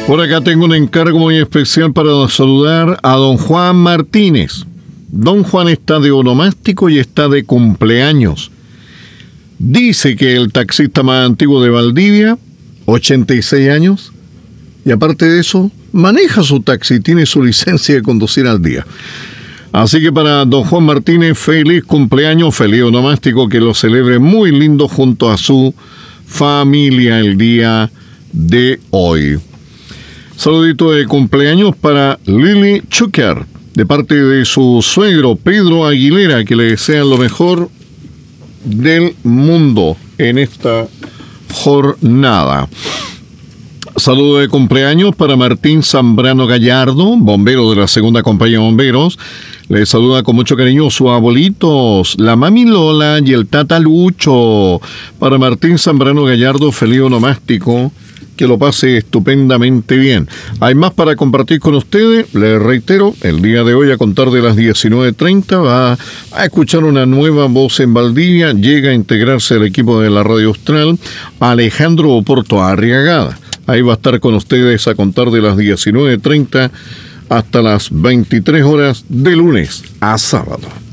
Por acá tengo un encargo muy especial para saludar a don Juan Martínez. Don Juan está de onomástico y está de cumpleaños. Dice que el taxista más antiguo de Valdivia, 86 años, y aparte de eso, maneja su taxi, tiene su licencia de conducir al día. Así que para don Juan Martínez, feliz cumpleaños, feliz onomástico, que lo celebre muy lindo junto a su familia el día de hoy. Saludito de cumpleaños para Lili Chucker, de parte de su suegro Pedro Aguilera, que le desean lo mejor del mundo en esta jornada. Saludo de cumpleaños para Martín Zambrano Gallardo, bombero de la segunda compañía de bomberos. Le saluda con mucho cariño sus abuelitos, la mami Lola y el tata Lucho. Para Martín Zambrano Gallardo, feliz onomástico, que lo pase estupendamente bien. Hay más para compartir con ustedes. Les reitero, el día de hoy a contar de las 19:30 va a escuchar una nueva voz en Valdivia. Llega a integrarse al equipo de la Radio Austral Alejandro Oporto Arriagada. Ahí va a estar con ustedes a contar de las 19:30 hasta las 23 horas de lunes a sábado.